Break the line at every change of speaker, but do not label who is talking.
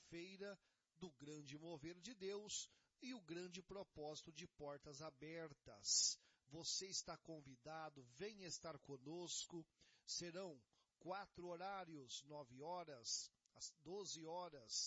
quarta-feira do grande mover de Deus e o grande propósito de portas abertas. Você está convidado, venha estar conosco. Serão 4 horários, 9 horas, às 12 horas,